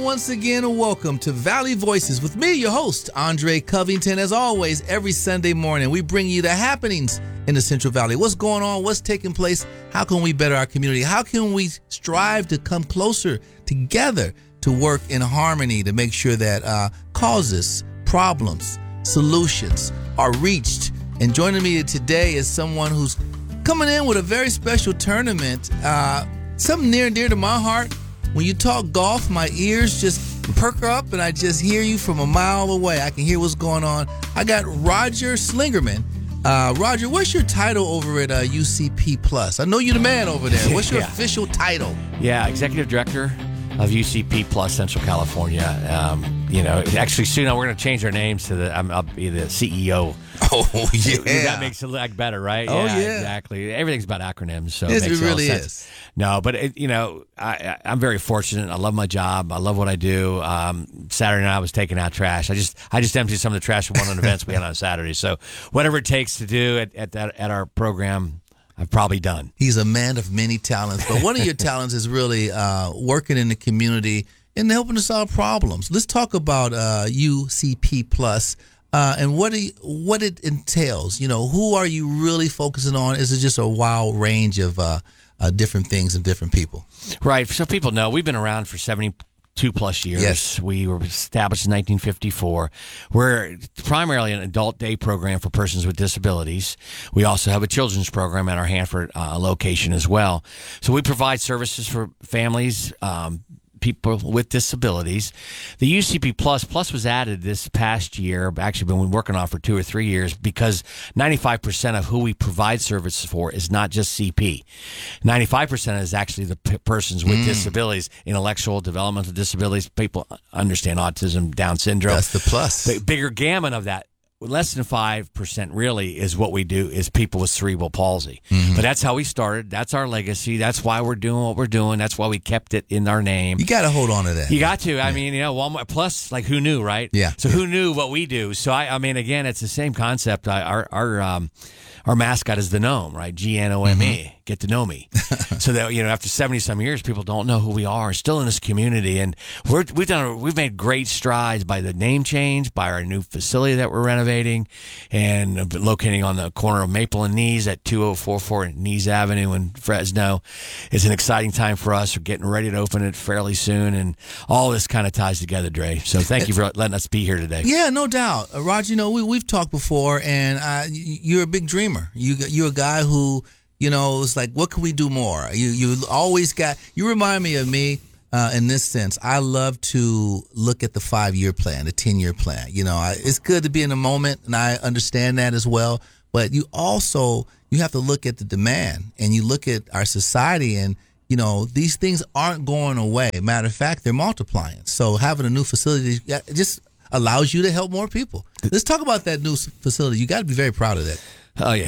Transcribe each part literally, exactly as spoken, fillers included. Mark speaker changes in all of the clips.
Speaker 1: once again, welcome to Valley Voices with me, your host, Andre Covington. As always, every Sunday morning, we bring you the happenings in the Central Valley. What's going on? What's taking place? How can we better our community? How can we strive to come closer together to work in harmony to make sure that uh, causes, problems, solutions are reached? And joining me today is someone who's coming in with a very special tournament, uh, something near and dear to my heart. When you talk golf, my ears just perk up and I just hear you from a mile away. I can hear what's going on. I got Roger Slingerman. Uh, Roger, what's your title over at uh, U C P Plus? I know you're the man over there. What's your yeah. official title?
Speaker 2: Yeah, Executive Director of U C P Plus Central California. Um, you know, actually soon we're going to change our names to the, I'm, I'll be the C E O.
Speaker 1: Oh, yeah.
Speaker 2: That makes it look better, right?
Speaker 1: Oh, yeah.
Speaker 2: Exactly. Everything's about acronyms, so
Speaker 1: yes,
Speaker 2: it, makes
Speaker 1: it really
Speaker 2: sense.
Speaker 1: is.
Speaker 2: No, but, it, you know, I, I'm very fortunate. I love my job. I love what I do. Um, Saturday night I was taking out trash. I just I just emptied some of the trash from one of the events we had on Saturday. So whatever it takes to do at, at, that, at our program, I've probably done.
Speaker 1: He's a man of many talents, but one of your talents is really uh, working in the community and helping to solve problems. Let's talk about uh, U C P Plus uh, and what it, what it entails. You know, who are you really focusing on? Is it just a wild range of uh, uh, different things and different people?
Speaker 2: Right. So people know we've been around for seventy-two plus years.
Speaker 1: Yes.
Speaker 2: We were established in nineteen fifty-four. We're primarily an adult day program for persons with disabilities. We also have a children's program at our Hanford uh, location as well. So we provide services for families, um, people with disabilities. The U C P Plus Plus was added this past year. Actually, been working on for two or three years because ninety-five percent of who we provide services for is not just C P. ninety-five percent is actually the p- persons with mm. disabilities, intellectual, developmental disabilities. People understand autism, Down syndrome.
Speaker 1: That's the plus.
Speaker 2: The bigger gamut of that. Less than five percent really is what we do is people with cerebral palsy. Mm-hmm. But that's how we started. That's our legacy. That's why we're doing what we're doing. That's why we kept it in our name.
Speaker 1: You got to hold on to that.
Speaker 2: You got to. I yeah. mean, you know, Walmart Plus, like who knew, right?
Speaker 1: Yeah.
Speaker 2: So
Speaker 1: yeah.
Speaker 2: who knew what we do? So, I, I mean, again, it's the same concept. I, our our um, our mascot is the gnome, right? G N O M E. Mm-hmm. Get to know me. So that, you know, after seventy some years, people don't know who we are. Still in this community, and we're we've done we've made great strides by the name change, by our new facility that we're renovating, and locating on the corner of Maple and Knees at two oh four four Knees Avenue in Fresno. It's an exciting time for us. We're getting ready to open it fairly soon, and all this kind of ties together, Dre. So thank you for letting us be here today.
Speaker 1: Yeah, no doubt, uh, Roger. You know, we we've talked before, and uh, you're a big dreamer. You you're a guy who. You know, it's like, what can we do more? You you always got, you remind me of me uh, in this sense. I love to look at the five-year plan, the ten-year plan. You know, I, it's good to be in the moment, and I understand that as well. But you also, you have to look at the demand, and you look at our society, and, you know, these things aren't going away. Matter of fact, they're multiplying. So having a new facility just allows you to help more people. Let's talk about that new facility. You got to be very proud of that.
Speaker 2: Oh, yeah.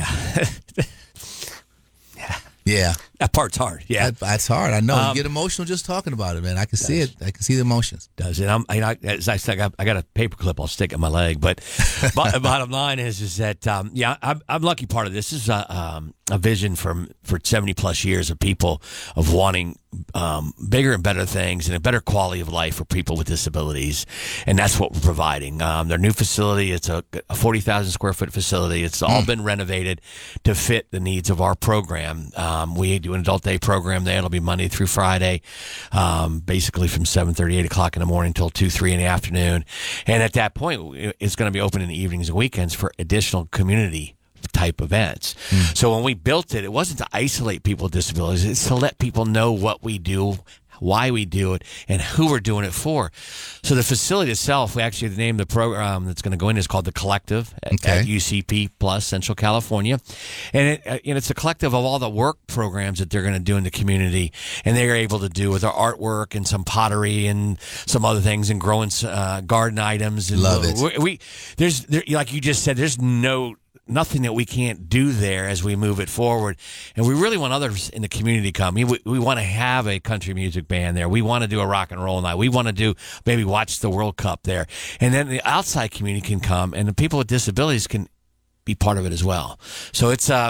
Speaker 1: Yeah.
Speaker 2: That part's hard. Yeah.
Speaker 1: That, that's hard. I know.
Speaker 2: Um,
Speaker 1: you get emotional just talking about it, man. I can see it. I can see the emotions.
Speaker 2: Does it? I'm, I, I, as I said, I got, I got a paper clip I'll stick in my leg. But bottom line is, is that, um, yeah, I'm, I'm lucky part of this. This is a, um, a vision from for seventy plus years of people of wanting um, bigger and better things and a better quality of life for people with disabilities. And that's what we're providing. Um, their new facility, it's a, a forty thousand square foot facility. It's all mm. been renovated to fit the needs of our program. Um, we do an adult day program there. It'll be Monday through Friday, um, basically from seven thirty, eight o'clock in the morning until two, three in the afternoon. And at that point, it's going to be open in the evenings and weekends for additional community type events. Mm. So when we built it, it wasn't to isolate people with disabilities. It's to let people know what we do, why we do it, and who we're doing it for. So the facility itself, we actually the name of the program that's going to go in is called The Collective at,
Speaker 1: okay.
Speaker 2: at U C P Plus Central California. And, it, and it's a collective of all the work programs that they're going to do in the community, and they're able to do with their artwork and some pottery and some other things and growing uh, garden items. And
Speaker 1: Love it.
Speaker 2: We, we, there's, there, like you just said, there's no nothing that we can't do there as we move it forward. And we really want others in the community to come. We, we want to have a country music band there. We want to do a rock and roll night. We want to do, maybe watch the World Cup there. And then the outside community can come, and the people with disabilities can be part of it as well. So it's, um,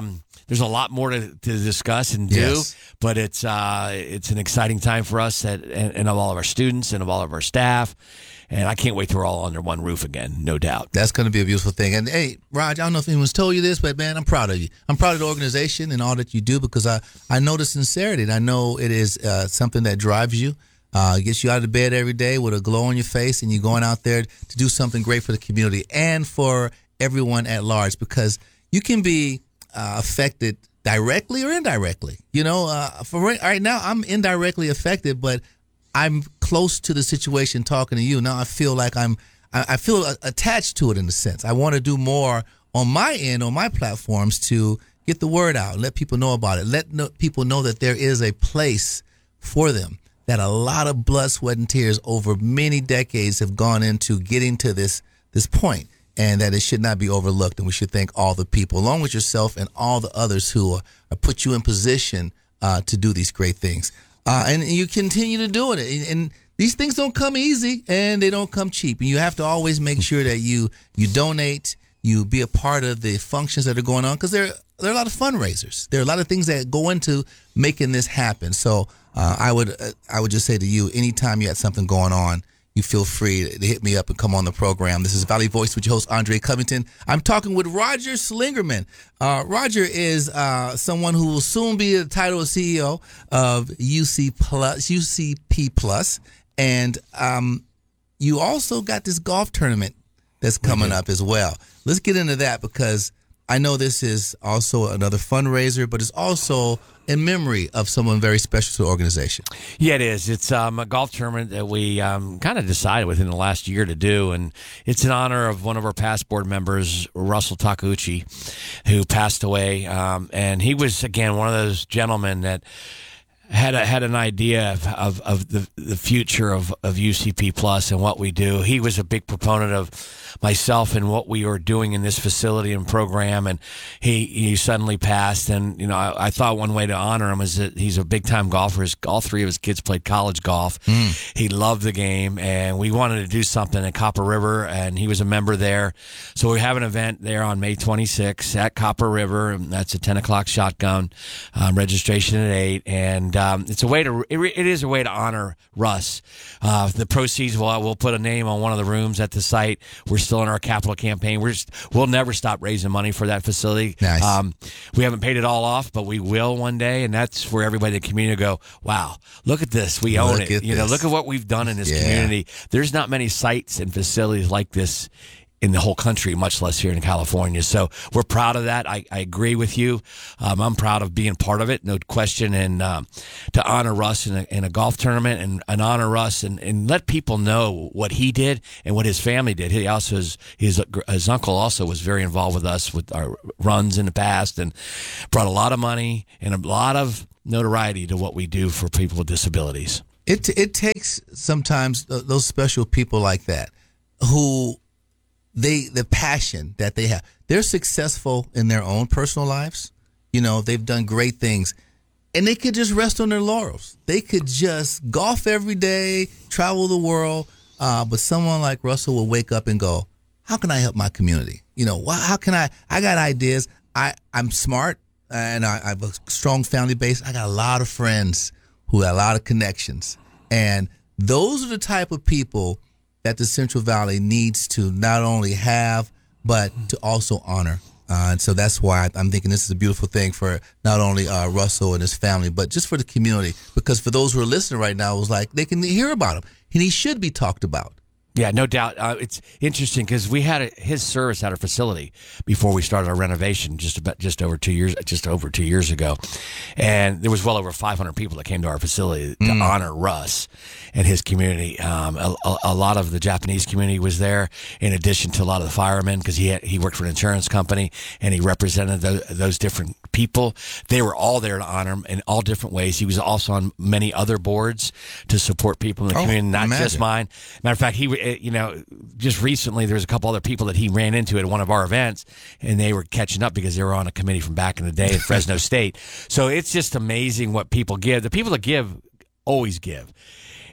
Speaker 2: there's a lot more to, to discuss and do,
Speaker 1: Yes.
Speaker 2: but it's uh, it's an exciting time for us at, and, and of all of our students and of all of our staff. And I can't wait till we're all under one roof again, no doubt.
Speaker 1: That's going to be a beautiful thing. And hey, Raj, I don't know if anyone's told you this, but man, I'm proud of you. I'm proud of the organization and all that you do because I, I know the sincerity and I know it is uh, something that drives you, uh, gets you out of bed every day with a glow on your face, and you're going out there to do something great for the community and for everyone at large, because you can be uh, affected directly or indirectly. You know, uh, for right, right now, I'm indirectly affected, but I'm close to the situation talking to you. Now I feel like I'm, I I feel attached to it in a sense. I want to do more on my end, on my platforms to get the word out, let people know about it, let no, people know that there is a place for them, that a lot of blood, sweat, and tears over many decades have gone into getting to this, this point, and that it should not be overlooked. And we should thank all the people, along with yourself and all the others who are, are put you in position uh, to do these great things. Uh, and you continue to do it. And, and these things don't come easy and they don't come cheap. And you have to always make sure that you you donate, you be a part of the functions that are going on, because there, there are a lot of fundraisers. There are a lot of things that go into making this happen. So uh, I would uh, I would just say to you, anytime you had something going on, you feel free to hit me up and come on the program. This is Valley Voice with your host, Andre Covington. I'm talking with Roger Slingerman. Uh, Roger is uh, someone who will soon be the title of C E O of U C Plus, U C P Plus. And um, you also got this golf tournament that's coming up as well. Let's get into that, because I know this is also another fundraiser, but it's also in memory of someone very special to the organization.
Speaker 2: Yeah, it is. It's um, a golf tournament that we um, kind of decided within the last year to do, and it's in honor of one of our past board members, Russell Takeuchi, who passed away. Um, and he was, again, one of those gentlemen that had a, had an idea of, of, of the, the future of, of U C P Plus and what we do. He was a big proponent of myself and what we were doing in this facility and program, and he, he suddenly passed. And, you know, I, I thought one way to honor him is that he's a big-time golfer. His, all three of his kids played college golf. Mm. He loved the game, and we wanted to do something at Copper River, and he was a member there. So we have an event there on May twenty-sixth at Copper River, and that's a ten o'clock shotgun, um, registration at eight, and um, it's a way to, it, it is a way to honor Russ. Uh, the proceeds, we'll, we'll put a name on one of the rooms at the site. We're still in our capital campaign. We're just, we'll never stop raising money for that facility.
Speaker 1: Nice.
Speaker 2: Um, we haven't paid it all off, but we will one day, and that's where everybody in the community go, wow, look at this. We own
Speaker 1: Look
Speaker 2: it.
Speaker 1: at
Speaker 2: You know,
Speaker 1: this.
Speaker 2: look at what we've done in this
Speaker 1: Yeah.
Speaker 2: community. There's not many sites and facilities like this in the whole country, much less here in California. So we're proud of that. I, I agree with you. Um, I'm proud of being part of it, no question. And um, to honor Russ in a, in a golf tournament and, and honor Russ and, and let people know what he did and what his family did. He also, his, his, his uncle also was very involved with us with our runs in the past and brought a lot of money and a lot of notoriety to what we do for people with disabilities.
Speaker 1: It it takes sometimes th- those special people like that who they the passion that they have. They're successful in their own personal lives. You know, they've done great things, and they could just rest on their laurels. They could just golf every day, travel the world. Uh, but someone like Russell will wake up and go, "How can I help my community? You know, wh- how can I? I got ideas. I I'm smart, and I, I have a strong family base. I got a lot of friends who have a lot of connections, and those are the type of people that the Central Valley needs to not only have, but to also honor. Uh, and so that's why I'm thinking this is a beautiful thing for not only uh, Russell and his family, but just for the community. Because for those who are listening right now, it was like they can hear about him, and he should be talked about.
Speaker 2: Yeah, no doubt. Uh, it's interesting because we had a, his service at our facility before we started our renovation, just about just over two years, just over two years ago, and there was well over five hundred people that came to our facility to mm. honor Russ and his community. Um, a, a lot of the Japanese community was there, in addition to a lot of the firemen, because he had, he worked for an insurance company and he represented those, those different people. They were all there to honor him in all different ways. He was also on many other boards to support people in the
Speaker 1: oh,
Speaker 2: community, not
Speaker 1: imagine.
Speaker 2: just mine. Matter of fact, he. You know, just recently there was a couple other people that he ran into at one of our events, and they were catching up because they were on a committee from back in the day at Fresno State. So it's just amazing what people give. The people that give always give.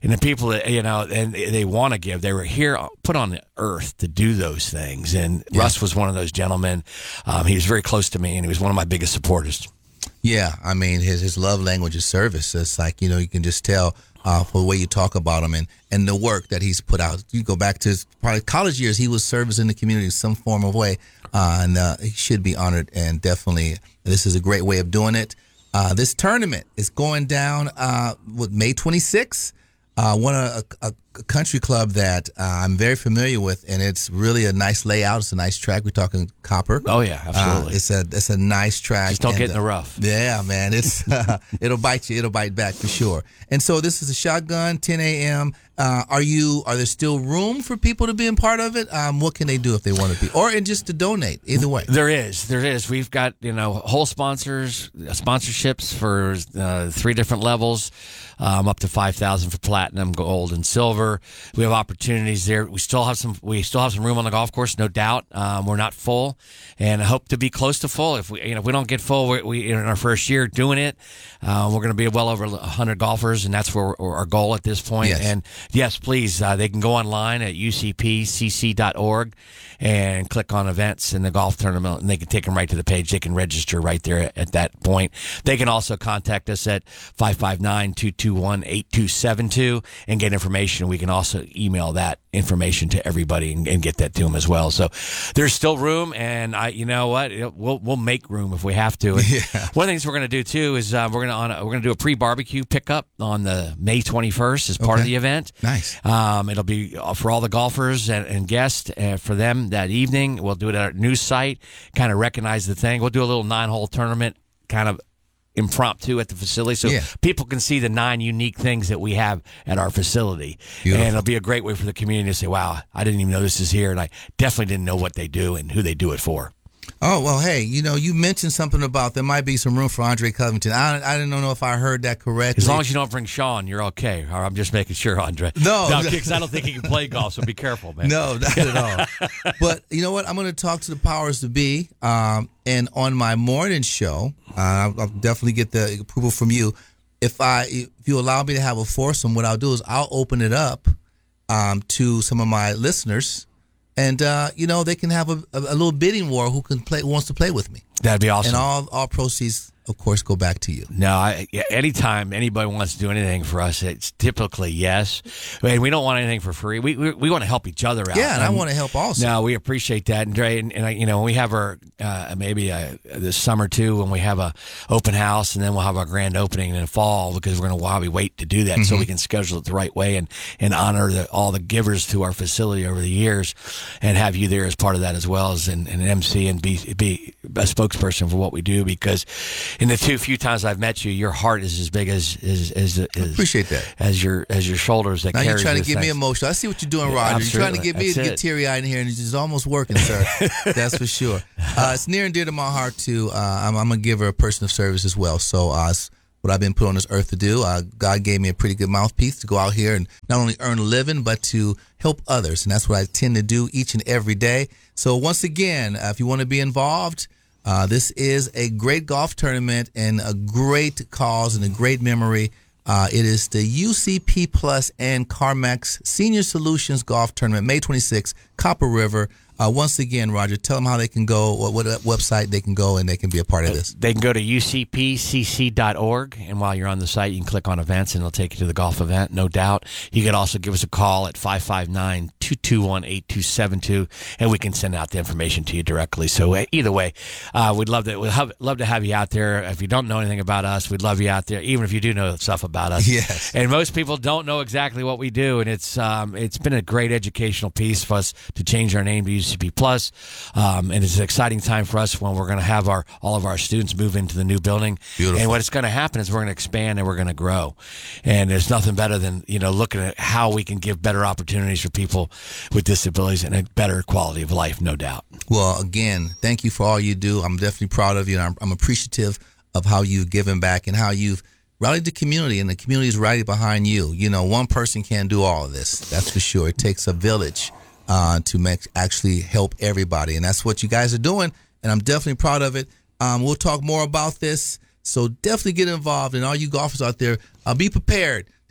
Speaker 2: and the people that, you know, and they want to give, they were here, put on the earth to do those things. And yeah. Russ was one of those gentlemen. Um, he was very close to me, and he was one of my biggest supporters.
Speaker 1: Yeah, I mean, his his love language is service. It's like, you know, you can just tell uh, for the way you talk about him and, and the work that he's put out. You go back to his probably college years, he was servicing the community in some form of way, uh, and uh, he should be honored, and definitely this is a great way of doing it. Uh, this tournament is going down uh, with May twenty-sixth. Uh, one a, a, a country club that uh, I'm very familiar with, and it's really a nice layout. It's a nice track. We're talking Copper.
Speaker 2: Oh yeah, absolutely.
Speaker 1: Uh, it's a it's a nice track.
Speaker 2: Just don't
Speaker 1: and,
Speaker 2: get in the rough.
Speaker 1: Uh, yeah, man. It's uh, it'll bite you. It'll bite back for sure. And so this is a shotgun, ten a.m. Uh, are you? Are there still room for people to be a part of it? Um, what can they do if they want to be, or and just to donate? Either way,
Speaker 2: there is. There is. We've got you know whole sponsors, sponsorships for uh, three different levels. Um, up to five thousand for platinum, gold, and silver. We have opportunities there. We still have some. We still have some room on the golf course, no doubt. Um, we're not full, and I hope to be close to full. If we, you know, if we don't get full, we, we in our first year doing it, uh, we're going to be well over one hundred golfers, and that's where we're, our goal at this point.
Speaker 1: Yes.
Speaker 2: And yes, please, uh, they can go online at u c p c c dot org and click on events in the golf tournament, and they can take them right to the page. They can register right there at, at that point. They can also contact us at five five nine, two two one, eight two seven two and get information. We can also email that information to everybody and, and get that to them as well. So there's still room, and I, you know what, we'll we'll make room if we have to. And
Speaker 1: yeah.
Speaker 2: One of the things we're going to do too is uh, we're going to on a, we're going to do a pre-barbecue pickup on the May twenty-first as part
Speaker 1: okay.
Speaker 2: of the event.
Speaker 1: Nice.
Speaker 2: Um, it'll be for all the golfers and, and guests uh, for them that evening. We'll do it at our news site, kind of recognize the thing. We'll do a little nine-hole tournament, kind of impromptu at the facility, so
Speaker 1: yeah.
Speaker 2: people can see the nine unique things that we have at our facility.
Speaker 1: Beautiful.
Speaker 2: And it'll be a great way for the community to say, wow, I didn't even know this is here, and I definitely didn't know what they do and who they do it for.
Speaker 1: Oh, well, hey, you know, you mentioned something about there might be some room for Andre Covington. I, I didn't know if I heard that correctly.
Speaker 2: As long as you don't bring Sean, you're okay. Or I'm just making sure, Andre.
Speaker 1: No.
Speaker 2: No, because I don't think he can play golf, so be careful, man.
Speaker 1: No, not at all. But you know what? I'm going to talk to the powers to be. Um, and on my morning show, uh, I'll, I'll definitely get the approval from you. If I, if you allow me to have a foursome, what I'll do is I'll open it up um, to some of my listeners. And, uh, you know, they can have a, a, a little bidding war who can play, wants to play with me.
Speaker 2: That'd be awesome.
Speaker 1: And all, all proceeds, of course, go back to you.
Speaker 2: No, I, anytime anybody wants to do anything for us, it's typically yes. I mean, we don't want anything for free. We we, we want to help each other out.
Speaker 1: Yeah, and
Speaker 2: um,
Speaker 1: I want to help also.
Speaker 2: No, we appreciate that, and Dre, and, and I, you know, when we have our uh, maybe uh, this summer too, when we have a open house, and then we'll have our grand opening in the fall, because we're going to while we wait to do that, mm-hmm. so we can schedule it the right way and and honor the, all the givers to our facility over the years, and have you there as part of that as well as an, an M C and be be a spokesperson for what we do. Because in the two few times I've met you, your heart is as big as as as, as
Speaker 1: appreciate that
Speaker 2: as your as your shoulders that
Speaker 1: now
Speaker 2: carries.
Speaker 1: You're trying to
Speaker 2: this
Speaker 1: get
Speaker 2: thing.
Speaker 1: me emotional. I see what you're doing,
Speaker 2: Yeah,
Speaker 1: Roger.
Speaker 2: absolutely.
Speaker 1: You're trying to get me
Speaker 2: That's
Speaker 1: to get
Speaker 2: it.
Speaker 1: teary-eyed in here, and it's almost working, sir. That's for sure. Uh, it's near and dear to my heart, too. Uh, I'm, I'm a giver, a person of service as well. So uh, it's what I've been put on this earth to do. Uh, God gave me a pretty good mouthpiece to go out here and not only earn a living, but to help others. And that's what I tend to do each and every day. So once again, uh, if you want to be involved, uh, this is a great golf tournament and a great cause and a great memory. Uh, it is the U C P Plus and CarMax Senior Solutions Golf Tournament, May twenty-sixth, Copper River. Uh, once again, Roger, tell them how they can go, what, what website they can go, and they can be a part of this.
Speaker 2: They can go to u c p c c dot org, and while you're on the site, you can click on events, and it'll take you to the golf event, no doubt. You can also give us a call at five five nine, two two one, eight two seven two, and we can send out the information to you directly. So uh, either way, uh, we'd love to we'd have, love to have you out there. If you don't know anything about us, we'd love you out there, even if you do know stuff about us.
Speaker 1: Yes.
Speaker 2: And most people don't know exactly what we do, and it's um, it's been a great educational piece for us to change our name to U C P Plus, um, and it's an exciting time for us when we're going to have our all of our students move into the new building.
Speaker 1: Beautiful.
Speaker 2: And what's going to happen is we're going to expand and we're going to grow, and there's nothing better than you know looking at how we can give better opportunities for people with disabilities and a better quality of life, no doubt.
Speaker 1: Well, again, thank you for all you do. I'm definitely proud of you, and I'm, I'm appreciative of how you've given back and how you've rallied the community, and the community is rallied behind you. You know, one person can't do all of this. That's for sure. It takes a village uh, to make, actually help everybody, and that's what you guys are doing, and I'm definitely proud of it. Um, we'll talk more about this, so definitely get involved, and all you golfers out there, uh, be prepared to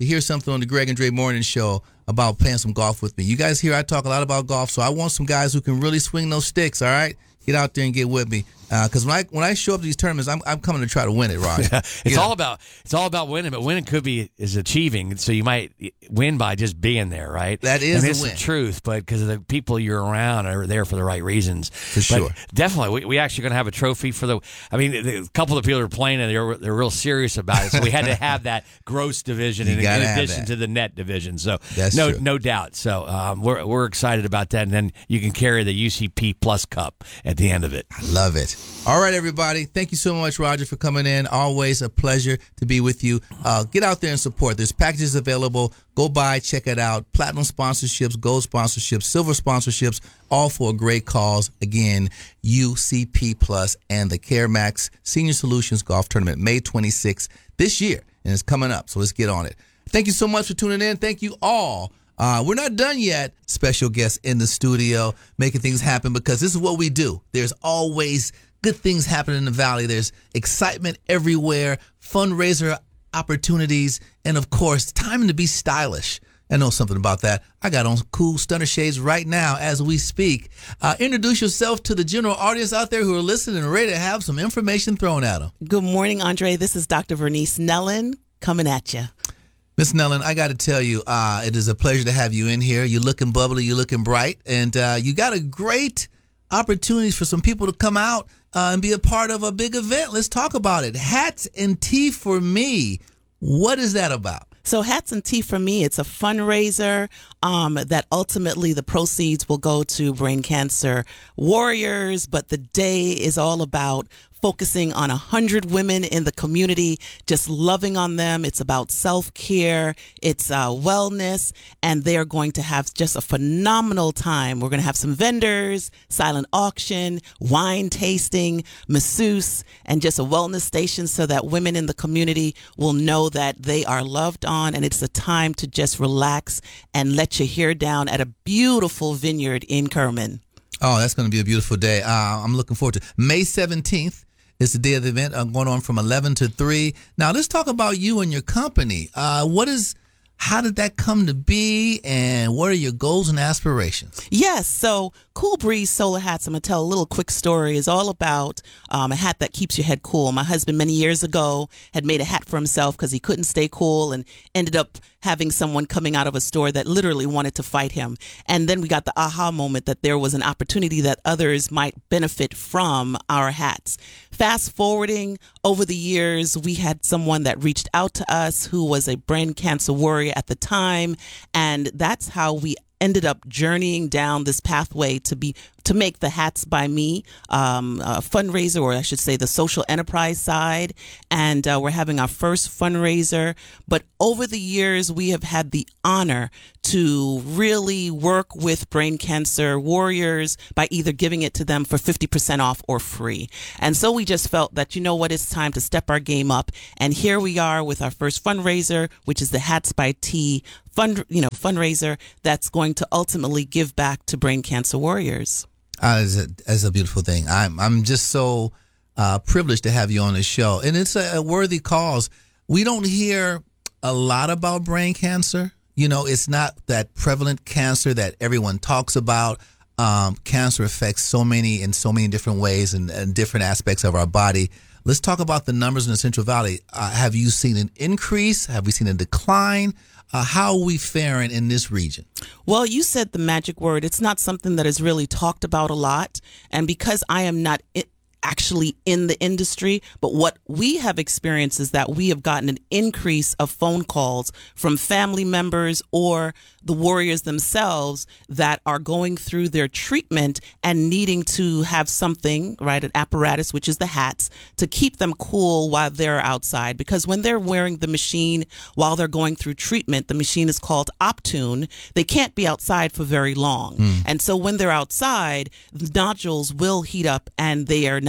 Speaker 1: to hear something on the Greg and Dre Morning Show about playing some golf with me. You guys hear I talk a lot about golf, so I want some guys who can really swing those sticks, all right? Get out there and get with me. Because uh, when I when I show up to these tournaments, I'm I'm coming to try to win it, Rod.
Speaker 2: Yeah, it's all about it's all about winning, but winning could be is achieving. So you might win by just being there, right?
Speaker 1: That is
Speaker 2: and
Speaker 1: the
Speaker 2: it's
Speaker 1: win.
Speaker 2: the truth, but because of the people you're around are there for the right reasons.
Speaker 1: For
Speaker 2: but
Speaker 1: sure,
Speaker 2: definitely, we we actually going to have a trophy for the. I mean, the, a couple of the people that are playing and they're they're real serious about it. So we had to have that gross division in, in addition to the net division. So
Speaker 1: That's
Speaker 2: no
Speaker 1: true.
Speaker 2: no doubt. So um, we're we're excited about that, and then you can carry the U C P Plus Cup at the end of it.
Speaker 1: I love it. All right, everybody. Thank you so much, Roger, for coming in. Always a pleasure to be with you. Uh, get out there and support. There's packages available. Go by, check it out. Platinum sponsorships, gold sponsorships, silver sponsorships, all for a great cause. Again, U C P Plus and the CareMax Senior Solutions Golf Tournament, May twenty-sixth this year, and it's coming up, so let's get on it. Thank you so much for tuning in. Thank you all. Uh, we're not done yet. Special guests in the studio making things happen because this is what we do. There's always good things happening in the Valley. There's excitement everywhere, fundraiser opportunities, and of course, time to be stylish. I know something about that. I got on cool stunner shades right now as we speak. Uh, introduce yourself to the general audience out there who are listening and ready to have some information thrown at them.
Speaker 3: Good morning, Andre. This is Doctor Vernice Nellen coming at you.
Speaker 1: Miss Nellen, I got to tell you, uh, it is a pleasure to have you in here. You're looking bubbly, you're looking bright, and uh, you got a great opportunity for some people to come out uh, and be a part of a big event. Let's talk about it. Hats and Tea for Me. What is that about?
Speaker 3: So Hats and Tea for Me, it's a fundraiser um, that ultimately the proceeds will go to brain cancer warriors, but the day is all about focusing on a hundred women in the community, just loving on them. It's about self-care, it's uh, wellness, and they are going to have just a phenomenal time. We're going to have some vendors, silent auction, wine tasting, masseuse, and just a wellness station so that women in the community will know that they are loved on, and it's a time to just relax and let your hair down at a beautiful vineyard in Kerman.
Speaker 1: Oh, that's going to be a beautiful day. Uh, I'm looking forward to it. May seventeenth. It's the day of the event, uh, going on from eleven to three. Now, let's talk about you and your company. Uh, what is, how did that come to be, and what are your goals and aspirations?
Speaker 3: Yes, so Cool Breeze Solar Hats, I'm going to tell a little quick story, is all about um, a hat that keeps your head cool. My husband many years ago had made a hat for himself because he couldn't stay cool and ended up having someone coming out of a store that literally wanted to fight him. And then we got the aha moment that there was an opportunity that others might benefit from our hats. Fast forwarding over the years, we had someone that reached out to us who was a brain cancer warrior at the time. And that's how we ended up journeying down this pathway to be to make the Hats by Me um, a fundraiser, or I should say the social enterprise side. And uh, we're having our first fundraiser. But over the years, we have had the honor to really work with brain cancer warriors by either giving it to them for fifty percent off or free. And so we just felt that, you know what, it's time to step our game up. And here we are with our first fundraiser, which is the Hats by Tea fund, you know, fundraiser that's going to ultimately give back to brain cancer warriors.
Speaker 1: Uh, it's, a, it's a beautiful thing. I'm I'm just so uh, privileged to have you on the show, and it's a, a worthy cause. We don't hear a lot about brain cancer. You know, it's not that prevalent cancer that everyone talks about. Um, cancer affects so many in so many different ways and, and different aspects of our body. Let's talk about the numbers in the Central Valley. Uh, have you seen an increase? Have we seen a decline? Uh, how are we faring in this region?
Speaker 3: Well, you said the magic word. It's not something that is really talked about a lot. And because I am not I- actually in the industry, but what we have experienced is that we have gotten an increase of phone calls from family members or the warriors themselves that are going through their treatment and needing to have something, right, an apparatus, which is the hats, to keep them cool while they're outside. Because when they're wearing the machine while they're going through treatment, the machine is called Optune, they can't be outside for very long. Mm. And so when they're outside, the nodules will heat up and they are now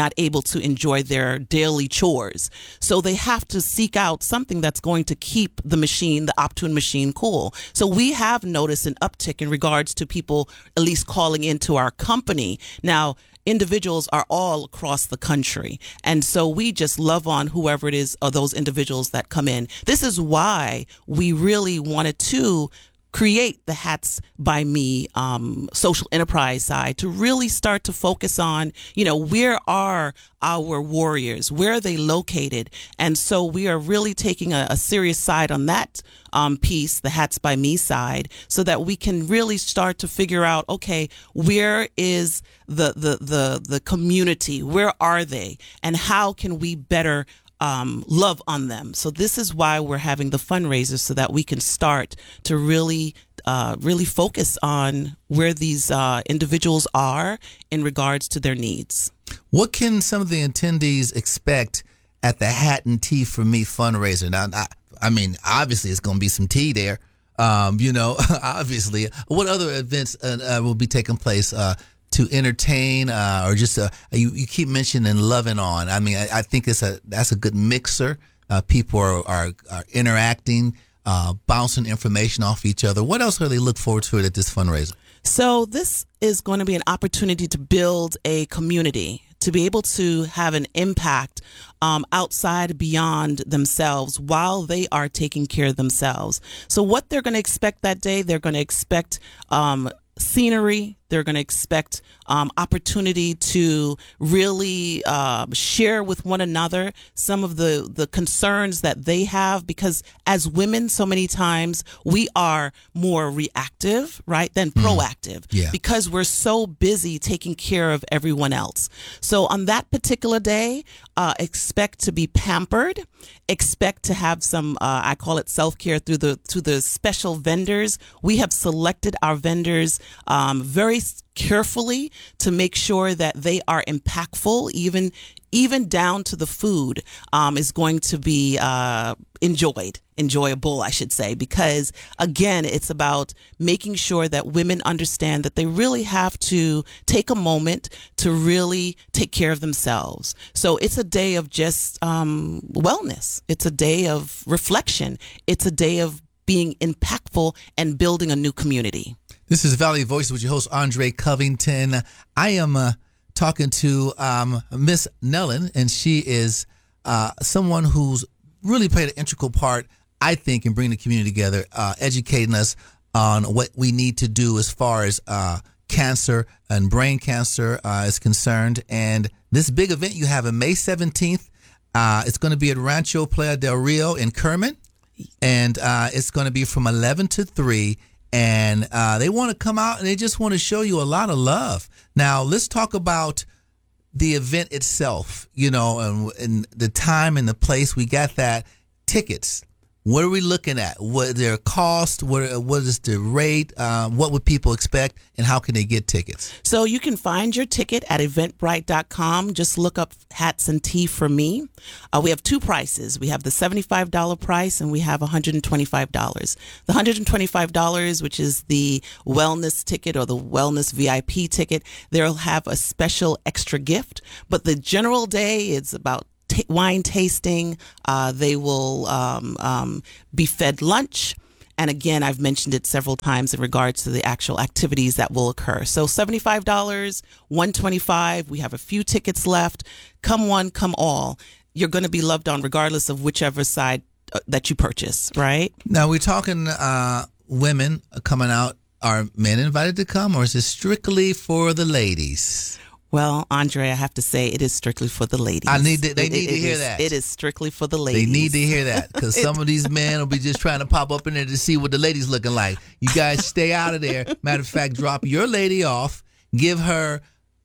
Speaker 3: not able to enjoy their daily chores. So they have to seek out something that's going to keep the machine, the Optune machine, cool. So we have noticed an uptick in regards to people at least calling into our company. Now, individuals are all across the country. And so we just love on whoever it is or those individuals that come in. This is why we really wanted to create the Hats by Me um, social enterprise side to really start to focus on, you know, where are our warriors? Where are they located? And so we are really taking a, a serious side on that um, piece, the Hats by Me side, so that we can really start to figure out, okay, where is the the the the community? Where are they? And how can we better Um, love on them? So this is why we're having the fundraisers, so that we can start to really, uh, really focus on where these uh, individuals are in regards to their needs.
Speaker 1: What can some of the attendees expect at the Hat and Tea for Me fundraiser? Now, I, I mean, obviously it's going to be some tea there. Um, you know, obviously. What other events uh, uh, will be taking place Uh, to entertain, uh, or just uh, you, you keep mentioning loving on? I mean, I, I think it's a that's a good mixer. Uh, people are, are, are interacting, uh, bouncing information off each other. What else are they look forward to at this fundraiser?
Speaker 3: So this is going to be an opportunity to build a community, to be able to have an impact um, outside, beyond themselves, while they are taking care of themselves. So what they're going to expect that day, they're going to expect um, scenery. They're going to expect um, opportunity to really uh, share with one another some of the, the concerns that they have, because as women, so many times we are more reactive, right, than mm. proactive,
Speaker 1: yeah.
Speaker 3: because we're so busy taking care of everyone else. So on that particular day, uh, expect to be pampered, expect to have some, uh, I call it self-care through the, through the special vendors. We have selected our vendors um, very carefully to make sure that they are impactful, even even down to the food um, is going to be uh, enjoyed, enjoyable, I should say, because again, it's about making sure that women understand that they really have to take a moment to really take care of themselves. So it's a day of just um, wellness. It's a day of reflection. It's a day of being impactful and building a new community.
Speaker 1: This is Valley Voices with your host, Andre Covington. I am uh, talking to um, Miss Nellen, and she is uh, someone who's really played an integral part, I think, in bringing the community together, uh, educating us on what we need to do as far as uh, cancer and brain cancer uh, is concerned. And this big event you have on May seventeenth, uh, it's going to be at Rancho Playa del Rio in Kerman, and uh, it's going to be from eleven to three. And uh, they want to come out and they just want to show you a lot of love. Now, let's talk about the event itself, you know, and, and the time and the place. We got that. Tickets. What are we looking at? What is their cost? What what is the rate? Uh, what would people expect, and how can they get tickets?
Speaker 3: So you can find your ticket at eventbrite dot com. Just look up Hats and Tea for Me. Uh, we have two prices. We have the seventy-five dollars price, and we have one hundred twenty-five dollars. The one hundred twenty-five dollars, which is the wellness ticket or the wellness V I P ticket, they'll have a special extra gift. But the general day is about T- wine tasting. Uh, they will um, um, be fed lunch. And again, I've mentioned it several times in regards to the actual activities that will occur. So seventy-five dollars, one hundred twenty-five dollars. We have a few tickets left. Come one, come all. You're going to be loved on regardless of whichever side uh, that you purchase, right?
Speaker 1: Now, we're talking uh, women coming out. Are men invited to come, or is it strictly for the ladies?
Speaker 3: Well, Andre, I have to say it is strictly for the ladies.
Speaker 1: I need to, they
Speaker 3: it,
Speaker 1: need
Speaker 3: it,
Speaker 1: to
Speaker 3: it
Speaker 1: hear
Speaker 3: is,
Speaker 1: that.
Speaker 3: It is strictly for the ladies.
Speaker 1: They need to hear that, because some of these men will be just trying to pop up in there to see what the ladies looking like. You guys stay out of there. Matter of fact, drop your lady off, give her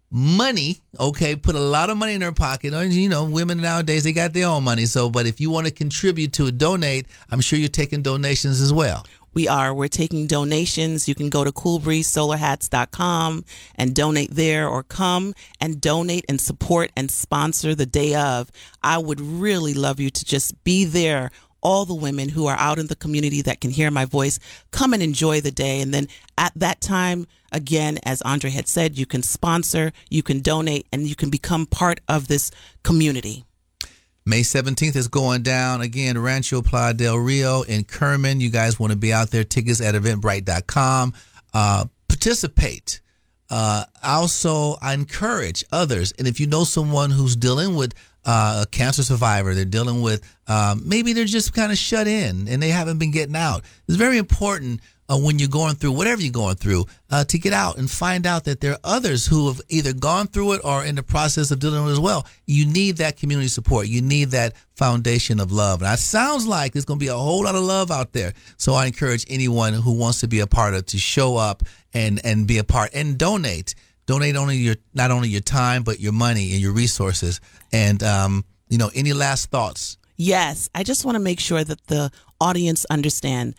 Speaker 1: money, okay, put a lot of money in her pocket. You know, women nowadays, they got their own money. So, but if you want to contribute to a donate, I'm sure you're taking donations as well.
Speaker 3: We are. We're taking donations. You can go to cool breeze solar hats dot com and donate there, or come and donate and support and sponsor the day of. I would really love you to just be there. All the women who are out in the community that can hear my voice, come and enjoy the day. And then at that time, Again, as Andre had said, you can sponsor, you can donate, and you can become part of this community.
Speaker 1: May seventeenth is going down. Again, Rancho Playa del Rio in Kerman. You guys want to be out there. Tickets at eventbrite dot com. Uh, participate. Uh, also, I encourage others. And if you know someone who's dealing with uh, a cancer survivor, they're dealing with, um, maybe they're just kind of shut in and they haven't been getting out. It's very important uh, when you're going through whatever you're going through uh, to get out and find out that there are others who have either gone through it or in the process of dealing with it as well. You need that community support. You need that foundation of love. And it sounds like there's going to be a whole lot of love out there. So I encourage anyone who wants to be a part of to show up and, and be a part and donate. Donate only your not only your time, but your money and your resources. And, um, you know, any last thoughts?
Speaker 3: Yes. I just want to make sure that the audience understand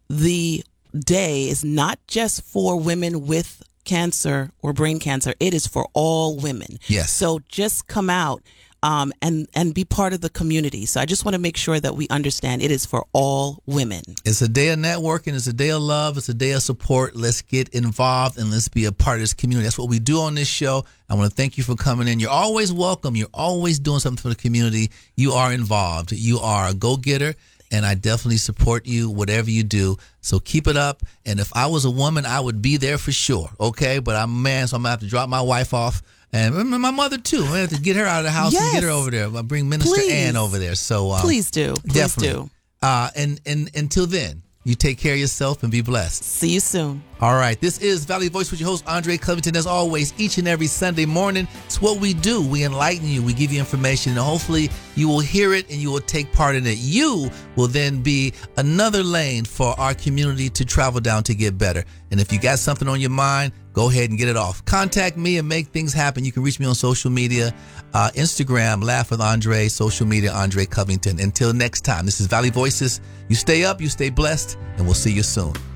Speaker 3: the day is not just for women with cancer or brain cancer. It is for all women.
Speaker 1: Yes.
Speaker 3: So just come out um, and, and be part of the community. So I just want to make sure that we understand it is for all women.
Speaker 1: It's a day of networking. It's a day of love. It's a day of support. Let's get involved and let's be a part of this community. That's what we do on this show. I want to thank you for coming in. You're always welcome. You're always doing something for the community. You are involved. You are a go-getter. And I definitely support you, whatever you do. So keep it up. And if I was a woman, I would be there for sure. Okay. But I'm a man, so I'm going to have to drop my wife off. And my mother, too. I'm going to have to get her out of the house
Speaker 3: yes.
Speaker 1: and get her over there. I'll bring Minister
Speaker 3: Please.
Speaker 1: Ann over there. So um,
Speaker 3: Please do. Please
Speaker 1: definitely.
Speaker 3: do.
Speaker 1: Uh, and, and until then, you take care of yourself and be blessed.
Speaker 3: See you soon.
Speaker 1: All right. This is Valley Voice with your host, Andre Covington. As always, each and every Sunday morning, it's what we do. We enlighten you. We give you information. And hopefully you will hear it and you will take part in it. You will then be another lane for our community to travel down to get better. And if you got something on your mind, go ahead and get it off. Contact me and make things happen. You can reach me on social media, uh, Instagram, Laugh with Andre, social media, Andre Covington. Until next time, this is Valley Voices. You stay up, you stay blessed, and we'll see you soon.